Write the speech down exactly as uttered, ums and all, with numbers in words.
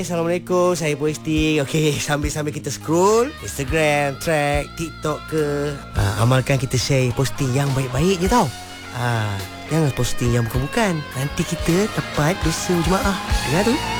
Assalamualaikum, saya posting. Okey, sambil-sambil kita scroll Instagram, track, TikTok ke, ha, amalkan kita share posting yang baik-baik je tau. ha, Jangan posting yang bukan-bukan, nanti kita dapat dosa jemaah. Dengar tu.